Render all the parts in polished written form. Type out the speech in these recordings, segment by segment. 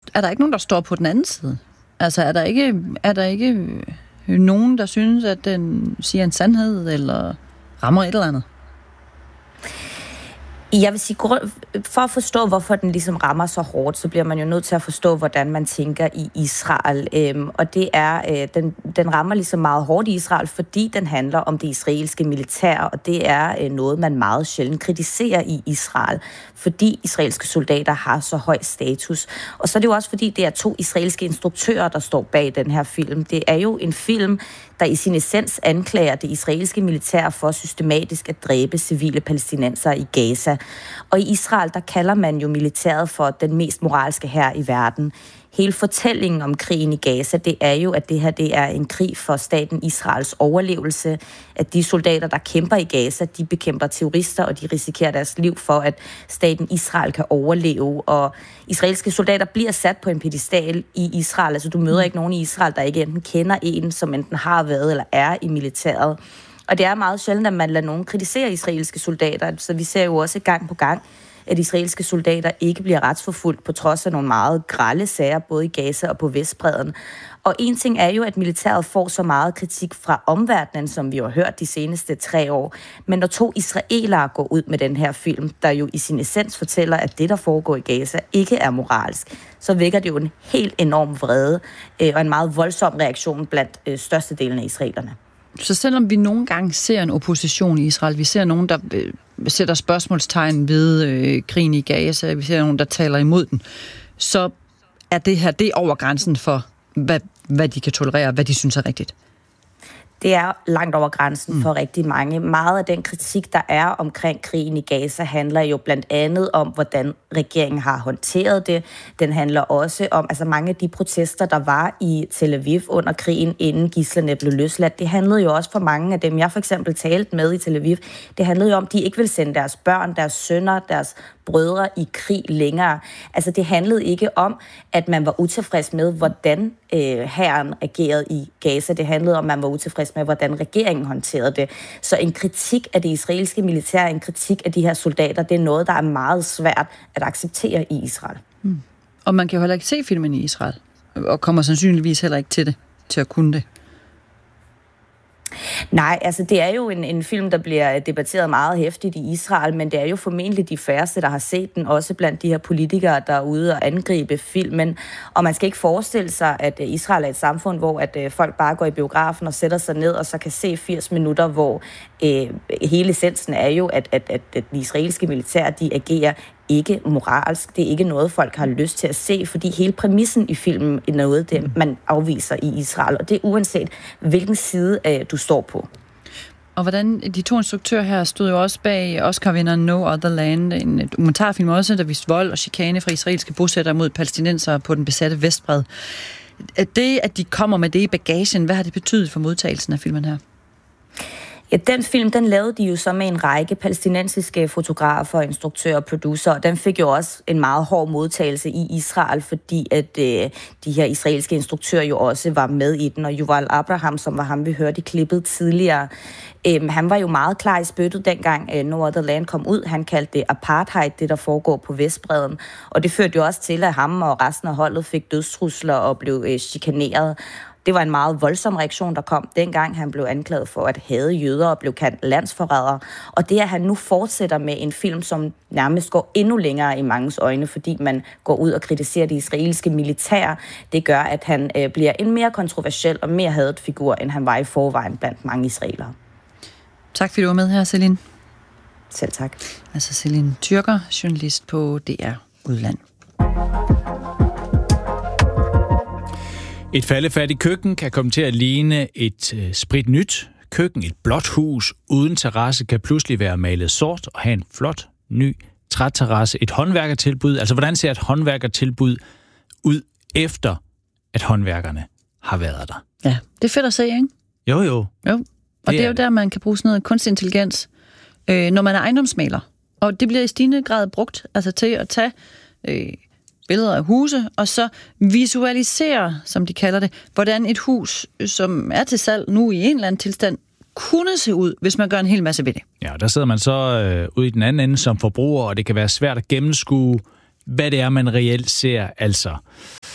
er der ikke nogen, der står på den anden side? Altså, er der ikke nogen, der synes, at den siger en sandhed, eller rammer et eller andet? Jeg vil sige, for at forstå, hvorfor den ligesom rammer så hårdt, så bliver man jo nødt til at forstå, hvordan man tænker i Israel. Og det er, den rammer ligesom meget hårdt i Israel, fordi den handler om det israelske militær, og det er noget, man meget sjældent kritiserer i Israel, fordi israelske soldater har så høj status. Og så er det jo også, fordi det er 2 israelske instruktører, der står bag den her film. Det er jo en film, der i sin essens anklager det israelske militær for systematisk at dræbe civile palæstinensere i Gaza. Og i Israel, der kalder man jo militæret for den mest moralske hær i verden. Hele fortællingen om krigen i Gaza, det er jo, at det her det er en krig for staten Israels overlevelse. At de soldater, der kæmper i Gaza, de bekæmper terrorister, og de risikerer deres liv for, at staten Israel kan overleve. Og israelske soldater bliver sat på en pedestal i Israel. Altså, du møder ikke nogen i Israel, der ikke enten kender en, som enten har været eller er i militæret. Og det er meget sjældent, at man lader nogen kritisere israelske soldater. Så vi ser jo også gang på gang, at israelske soldater ikke bliver retsforfulgt på trods af nogle meget grelle sager, både i Gaza og på Vestbredden. Og en ting er jo, at militæret får så meget kritik fra omverdenen, som vi har hørt de seneste 3 år. Men når 2 israelere går ud med den her film, der jo i sin essens fortæller, at det, der foregår i Gaza, ikke er moralsk, så vækker det jo en helt enorm vrede og en meget voldsom reaktion blandt størstedelen af israelerne. Så selvom vi nogle gange ser en opposition i Israel, vi ser nogen, der sætter spørgsmålstegn ved krigen i Gaza, vi ser nogen, der taler imod den, så er det her det over grænsen for, hvad de kan tolerere, hvad de synes er rigtigt. Det er langt over grænsen for rigtig mange. Meget af den kritik, der er omkring krigen i Gaza, handler jo blandt andet om, hvordan regeringen har håndteret det. Den handler også om, altså mange af de protester, der var i Tel Aviv under krigen, inden gidslerne blev løsladt. Det handlede jo også for mange af dem, jeg for eksempel talte med i Tel Aviv. Det handlede jo om, at de ikke ville sende deres børn, deres sønner, deres brødre i krig længere. Altså det handlede ikke om, at man var utilfreds med, hvordan hæren agerede i Gaza. Det handlede om, at man var utilfreds med, hvordan regeringen håndterede det. Så en kritik af det israelske militær, en kritik af de her soldater, det er noget, der er meget svært at acceptere i Israel. Og man kan jo heller ikke se filmen i Israel, og kommer sandsynligvis heller ikke til at kunne det. Nej, altså det er jo en film, der bliver debatteret meget hæftigt i Israel, men det er jo formentlig de færreste, der har set den, også blandt de her politikere, der er ude og angribe filmen. Og man skal ikke forestille sig, at Israel er et samfund, hvor at folk bare går i biografen og sætter sig ned og så kan se 80 minutter, hvor hele essensen er jo, at de israelske militær, de agerer ikke moralsk. Det er ikke noget, folk har lyst til at se, fordi hele præmissen i filmen er noget, det man afviser i Israel, og det er uanset, hvilken side du står på. Og hvordan de 2 instruktører her stod jo også bag Oscar-vinderen No Other Land, en dokumentarfilm også, der viste vold og chikane fra israelske bosættere mod palæstinensere på den besatte Vestbred. Det, at de kommer med det i bagagen, hvad har det betydet for modtagelsen af filmen her? Ja, den film, den lavede de jo så med en række palæstinensiske fotografer, instruktører og producer, og den fik jo også en meget hård modtagelse i Israel, fordi at de her israelske instruktører jo også var med i den, og Yuval Abraham, som var ham, vi hørte i klippet tidligere, han var jo meget klar i spyttet, dengang No Other Land kom ud. Han kaldte det apartheid, det der foregår på Vestbredden, og det førte jo også til, at ham og resten af holdet fik dødstrusler og blev chikaneret. Det var en meget voldsom reaktion, der kom dengang. Han blev anklaget for at hade jøder og blev kaldt landsforræder. Og det, at han nu fortsætter med en film, som nærmest går endnu længere i manges øjne, fordi man går ud og kritiserer det israelske militær, det gør, at han bliver en mere kontroversiel og mere hadet figur, end han var i forvejen blandt mange israelere. Tak fordi du var med her, Celine. Selv tak. Altså Celine Tyrker, journalist på DR Udland. Et faldefærdigt køkken kan komme til at ligne et spritnyt køkken. Et blåt hus uden terrasse kan pludselig være malet sort og have en flot, ny træterrasse. Et håndværkertilbud. Altså, hvordan ser et håndværkertilbud ud efter, at håndværkerne har været der? Ja, det er fedt at se, ikke? Jo. Og det er jo der, man kan bruge sådan noget kunstig intelligens, når man er ejendomsmaler. Og det bliver i stigende grad brugt altså til at tage billeder af huse, og så visualisere, som de kalder det, hvordan et hus, som er til salg nu i en eller anden tilstand, kunne se ud, hvis man gør en hel masse ved det. Ja, der sidder man så ude i den anden ende som forbruger, og det kan være svært at gennemskue, hvad det er, man reelt ser. Altså,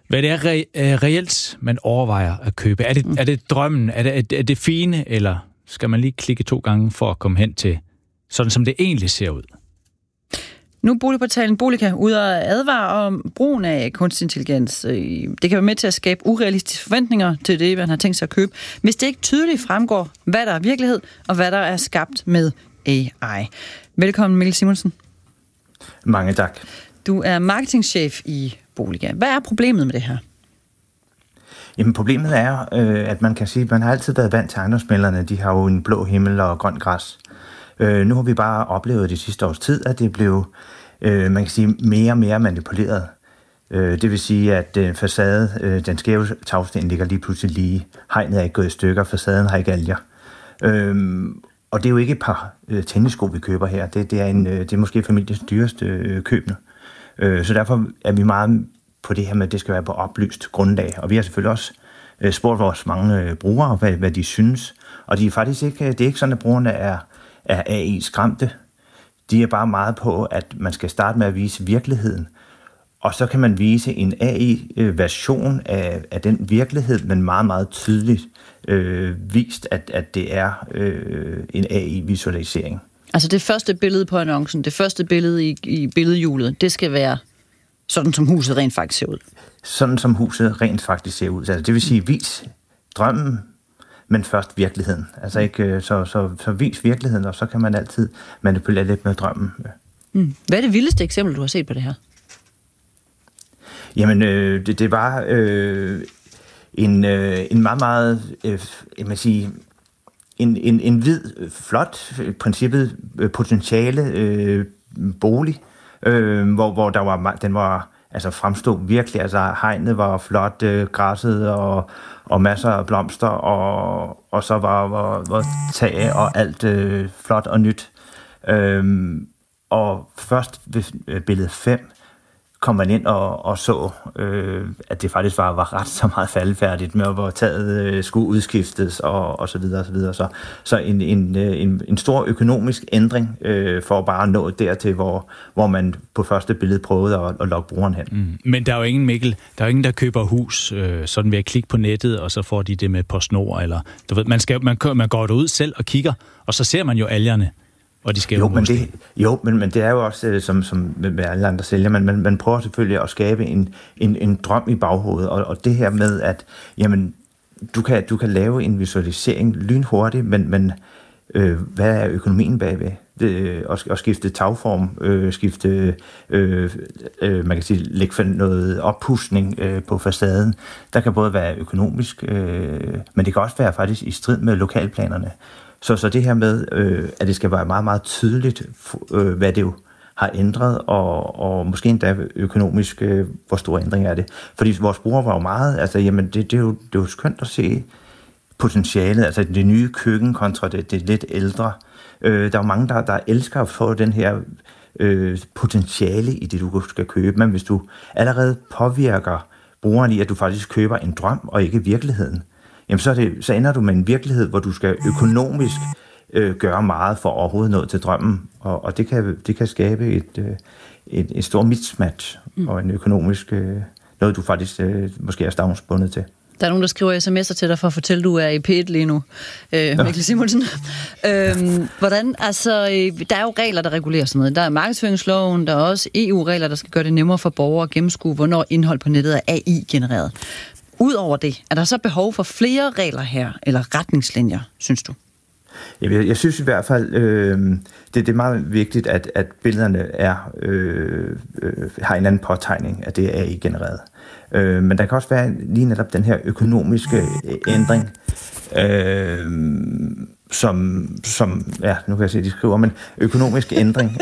Hvad det er reelt, man overvejer at købe? Er det drømmen? Er det fine, eller skal man lige klikke 2 gange for at komme hen til sådan, som det egentlig ser ud? Nu er boligportalen Boliga ude og advare om brugen af kunstig intelligens. Det kan være med til at skabe urealistiske forventninger til det, man har tænkt sig at købe, hvis det ikke tydeligt fremgår, hvad der er virkelighed, og hvad der er skabt med AI. Velkommen, Mikkel Simonsen. Mange tak. Du er marketingchef i Boliga. Hvad er problemet med det her? Jamen problemet er, at man kan sige, at man har altid været vant til ejendomsmæglerne. De har jo en blå himmel og grønt græs. Nu har vi bare oplevet det sidste års tid, at det blev, man kan sige, mere og mere manipuleret. Det vil sige, at facade, den skæve tagsten ligger lige pludselig lige. Hegnet er ikke gået i stykker, facaden har ikke alger. Og det er jo ikke et par tennissko, vi køber her. Det er måske familiens dyreste køb nu. Så derfor er vi meget på det her med, at det skal være på oplyst grundlag. Og vi har selvfølgelig også spurgt vores mange brugere, hvad de synes. Og de er faktisk ikke, det er ikke sådan, at brugerne er AI-skræmte. De er bare meget på, at man skal starte med at vise virkeligheden. Og så kan man vise en AI-version af den virkelighed, men meget, meget tydeligt vist, at det er en AI-visualisering. Altså det første billede på annoncen, det første billede i billedhjulet, det skal være sådan, som huset rent faktisk ser ud. Sådan, som huset rent faktisk ser ud. Altså, det vil sige, vis drømmen, men først virkeligheden. Altså ikke, så vis virkeligheden, og så kan man altid manipulere lidt med drømmen. Hvad er det vildeste eksempel, du har set på det her? Jamen, det var en meget, meget, jeg må sige, en hvid, flot, princippet potentiale bolig, hvor den var altså fremstod virkelig, altså hegnet var flot, græsset og masser af blomster, og så var tag og alt flot og nyt. Og først ved billede 5 kom man ind og så, at det faktisk var ret så meget faldefærdigt med, hvor taget skulle udskiftes og så videre og så videre. Så en stor økonomisk ændring for bare at nå dertil, hvor man på første billede prøvede at lokke brugeren hen. Men der er jo ingen, Mikkel, der køber hus sådan ved at klikke på nettet, og så får de det med PostNord, eller du ved, man går derud selv og kigger, og så ser man jo algerne. Og de skal men det er jo også, som med alle andre sælger, man prøver selvfølgelig at skabe en drøm i baghovedet, og det her med, at jamen, du kan lave en visualisering lynhurtigt, men hvad er økonomien bagved? At skifte tagform, man kan sige, lægge noget oppudsning på facaden. Der kan både være økonomisk, men det kan også være faktisk i strid med lokalplanerne. Så det her med, at det skal være meget, meget tydeligt, hvad det jo har ændret, og måske endda økonomisk, hvor store ændringer er det. Fordi vores brugere var jo meget, altså jamen, det er jo skønt at se potentialet, altså det nye køkken kontra det lidt ældre. Der er jo mange, der elsker at få den her potentiale i det, du skal købe, men hvis du allerede påvirker brugeren i, at du faktisk køber en drøm, og ikke virkeligheden, jamen så ender du med en virkelighed, hvor du skal økonomisk gøre meget for overhovedet nå til drømmen, og det kan skabe et stort mismatch og en økonomisk noget, du faktisk måske er stavnsbundet til. Der er nogen, der skriver sms'er til dig for at fortælle, at du er i P1 lige nu, Mikkel Simonsen. Hvordan, altså, der er jo regler, der regulerer sådan noget. Der er markedsføringsloven, der er også EU-regler, der skal gøre det nemmere for borgere at gennemskue, hvornår indhold på nettet er AI-genereret. Udover det, er der så behov for flere regler her, eller retningslinjer, synes du? Jeg synes i hvert fald, det er meget vigtigt, at billederne har en anden påtegning, at det er AI-genereret. Men der kan også være lige netop den her økonomiske ændring, som ja, nu kan jeg se, de skriver, men økonomisk ændring,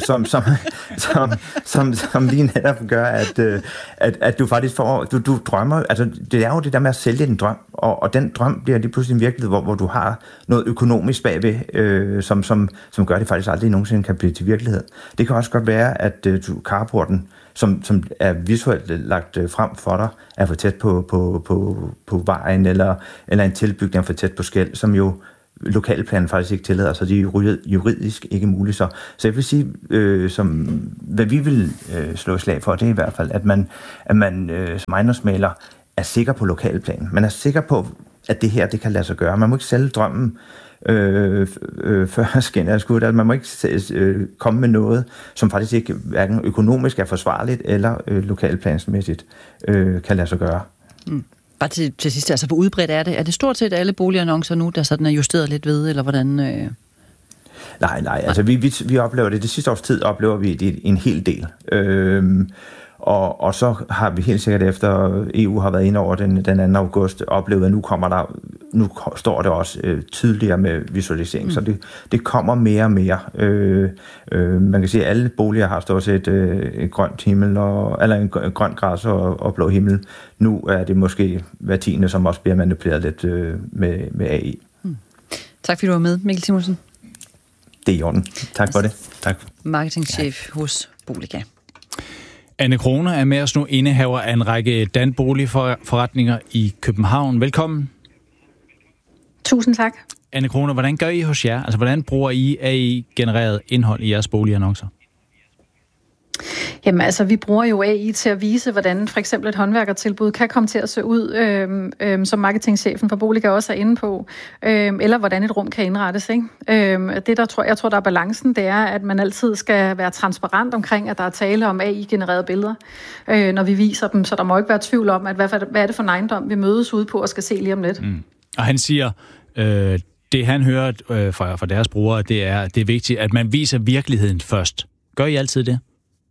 som lige netop gør, at du faktisk får, du drømmer, altså det er jo det der med at sælge en drøm, og den drøm bliver lige pludselig en virkelighed, hvor du har noget økonomisk bagved, som gør, det faktisk aldrig nogensinde kan blive til virkelighed. Det kan også godt være, at carporten, som er visuelt lagt frem for dig, er for tæt på vejen, eller en tilbygning er for tæt på skel, som jo lokalplanen faktisk ikke tillader, så det er juridisk ikke muligt. Så jeg vil sige, hvad vi vil slå slag for, det er i hvert fald, at man som ejendomsmægler er sikker på lokalplanen. Man er sikker på, at det her, det kan lade sig gøre. Man må ikke sælge drømmen før skinner er skudt. Altså, man må ikke komme med noget, som faktisk ikke hverken økonomisk er forsvarligt eller lokalplansmæssigt kan lade sig gøre. Bare til sidst, altså hvor udbredt er det? Er det stort set alle boligannoncer nu, der sådan er justeret lidt ved, eller hvordan? Nej, altså vi oplever det. Det sidste års tid oplever vi det en hel del. Og så har vi helt sikkert efter EU har været inde over den 2. august oplevet, at nu står det også tydeligere med visualisering. Så det kommer mere og mere. Man kan se, at alle boliger har stort set et grønt himmel, eller en grøn græs og blå himmel. Nu er det måske hver 10. som også bliver manipuleret lidt med AI. Tak fordi du var med, Mikkel Simonsen. Det er i orden. Tak for det. Tak. Marketingchef hos Boliga. Anne Krone er med os nu, indehaver af en række Dan-boligforretninger i København. Velkommen. Tusind tak. Anne Krone, hvordan gør I hos jer? Altså, hvordan bruger I AI-genereret indhold i jeres boligannoncer? Jamen altså, vi bruger jo AI til at vise, hvordan for eksempel et håndværkertilbud kan komme til at se ud, som marketingchefen for Boliga også er inde på, eller hvordan et rum kan indrettes. Ikke? Jeg tror, der er balancen, det er, at man altid skal være transparent omkring, at der er tale om AI-genererede billeder, når vi viser dem, så der må ikke være tvivl om, at hvad er det for en ejendom, vi mødes ude på og skal se lige om lidt. Og han siger, det han hører fra deres brugere, det er vigtigt, at man viser virkeligheden først. Gør I altid det?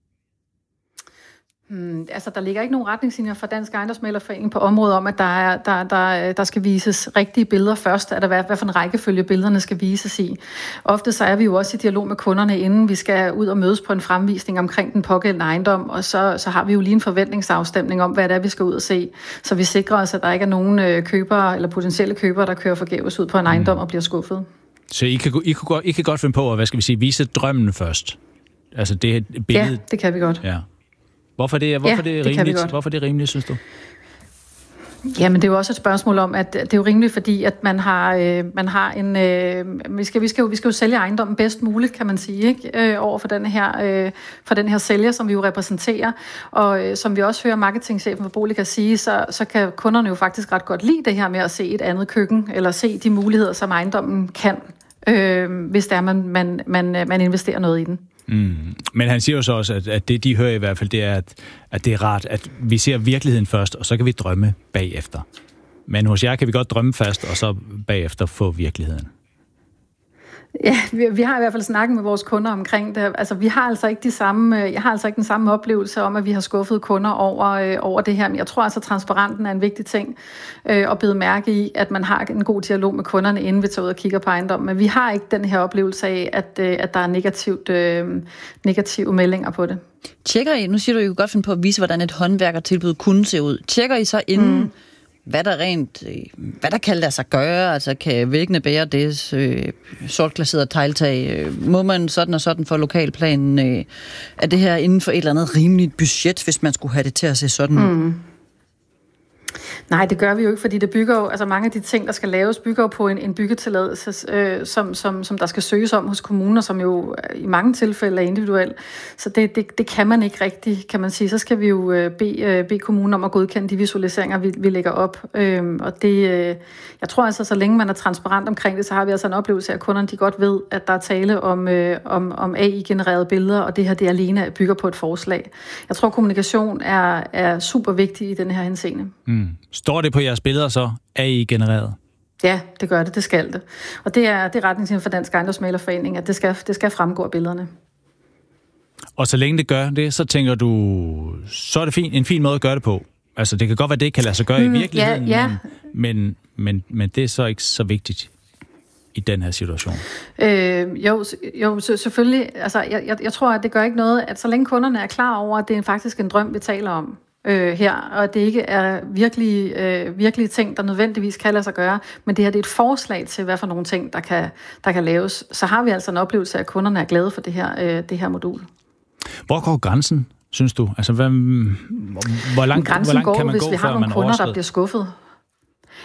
Altså, der ligger ikke nogen retningslinjer fra Dansk Ejendomsmæglerforening på området om, at der skal vises rigtige billeder først, at hvad for en rækkefølge billederne skal vises i. Ofte så er vi jo også i dialog med kunderne, inden vi skal ud og mødes på en fremvisning omkring den pågældende ejendom, og så har vi jo lige en forventningsafstemning om, hvad det er, vi skal ud og se, så vi sikrer os, at der ikke er nogen købere eller potentielle købere, der kører forgæves ud på en ejendom og bliver skuffet. Så I kan godt finde på at, vise drømmen først? Altså det billede... Ja, det kan vi godt. Ja. Hvorfor er det rimeligt, synes du? Jamen, det er jo også et spørgsmål om, at det er jo rimeligt, fordi at man har en... Vi skal jo sælge ejendommen bedst muligt, kan man sige, ikke? Over for den her sælger, som vi jo repræsenterer. Og som vi også hører marketingchefen for Boliga sige, så kan kunderne jo faktisk ret godt lide det her med at se et andet køkken, eller se de muligheder, som ejendommen kan, hvis det er, man investerer noget i den. Men han siger jo så også, at det de hører i hvert fald, det er, at det er rart, at vi ser virkeligheden først, og så kan vi drømme bagefter. Men hos jer kan vi godt drømme først, og så bagefter få virkeligheden. Ja, vi har i hvert fald snakket med vores kunder omkring det. Altså, jeg har altså ikke den samme oplevelse om, at vi har skuffet kunder over det her. Men jeg tror altså, at transparenten er en vigtig ting at bide mærke i, at man har en god dialog med kunderne, inden vi tager ud og kigger på ejendommen. Men vi har ikke den her oplevelse af, at der er negative meldinger på det. Tjekker I, nu siger du, I kan godt finde på at vise, hvordan et håndværkertilbud kunne se ud. Tjekker I så inden... Hvad der kan lade sig gøre, altså kan væggene bære det, sortglaseret tegltag, må man sådan og sådan for lokalplanen, er det her inden for et eller andet rimeligt budget, hvis man skulle have det til at se sådan ud? Nej, det gør vi jo ikke, fordi det bygger jo, altså mange af de ting, der skal laves, bygger jo på en byggetilladelse, som der skal søges om hos kommuner, som jo i mange tilfælde er individuel. Så det kan man ikke rigtig, kan man sige. Så skal vi jo bede kommunen om at godkende de visualiseringer, vi lægger op. Og det, jeg tror altså, så længe man er transparent omkring det, så har vi altså en oplevelse af, at kunderne de godt ved, at der er tale om AI-genererede billeder, og det her det alene bygger på et forslag. Jeg tror, kommunikation er super vigtig i den her henseende. Står det på jeres billeder så, AI-genereret? Ja, det gør det. Det skal det. Og det er retningslinjen for Dansk Ejendomsmæglerforening, at det skal fremgå af billederne. Og så længe det gør det, så tænker du, så er det en fin måde at gøre det på. Altså, det kan godt være, det kan lade sig gøre i virkeligheden, ja. Men det er så ikke så vigtigt i den her situation. Jo, selvfølgelig. Altså, jeg tror, at det gør ikke noget, at så længe kunderne er klar over, at det er faktisk en drøm, vi taler om, her, og det ikke er virkelige ting, der nødvendigvis kan lade sig gøre, men det her det er et forslag til, hvad for nogle ting, der kan laves. Så har vi altså en oplevelse af, at kunderne er glade for det her modul. Hvor går grænsen, synes du? Altså, hvor langt kan man gå, hvis vi har nogle kunder, der bliver skuffet?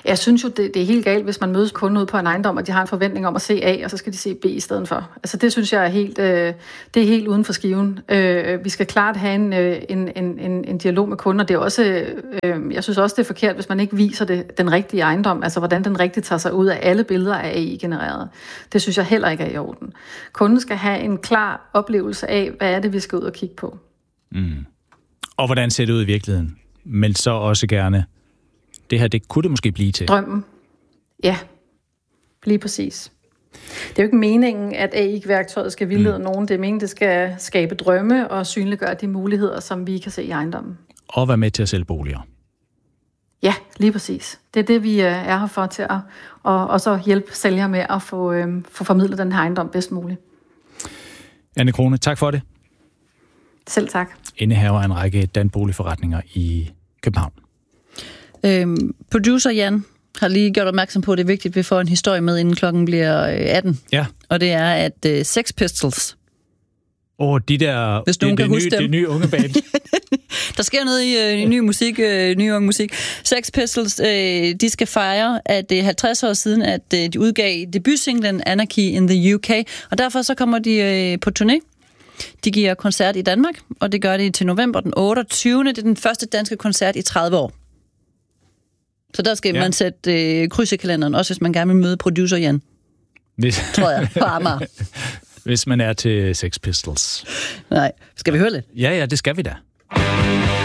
Jeg synes jo, det er helt galt, hvis man mødes kunden ude på en ejendom, og de har en forventning om at se A, og så skal de se B i stedet for. Altså det synes jeg er helt uden for skiven. Vi skal klart have en dialog med kunden, og det er også, jeg synes også, det er forkert, hvis man ikke viser den rigtige ejendom, altså hvordan den rigtigt tager sig ud af alle billeder af AI-genereret. Det synes jeg heller ikke er i orden. Kunden skal have en klar oplevelse af, hvad er det, vi skal ud og kigge på. Mm. Og hvordan ser det ud i virkeligheden? Men så også gerne, det her, det kunne det måske blive til. Drømmen. Ja, lige præcis. Det er jo ikke meningen, at AI-værktøjet skal vildlede nogen. Det er meningen, det skal skabe drømme og synliggøre de muligheder, som vi kan se i ejendommen. Og være med til at sælge boliger. Ja, lige præcis. Det er det, vi er her for til at og så hjælpe sælgere med at få formidlet den her ejendom bedst muligt. Anne Krone, tak for det. Selv tak. Indehaver en række danboligforretninger i København. Producer Jan har lige gjort opmærksom på, at det er vigtigt, at vi får en historie med, inden klokken bliver 18. Ja. Og det er, at Sex Pistols... De der... Hvis nogen kan huske dem. Det nye unge band. Der sker noget i ny musik, ny ung musik. Sex Pistols, de skal fejre, at det er 50 år siden, at de udgav debutsinglen Anarchy in the UK. Og derfor så kommer de på turné. De giver koncert i Danmark, og det gør de til november den 28. Det er den første danske koncert i 30 år. Så der skal man sætte kryds i kalenderen, også hvis man gerne vil møde producer Jan. Tror jeg, på Amager. Hvis man er til Sex Pistols. Nej, skal vi høre lidt? Ja, det skal vi da.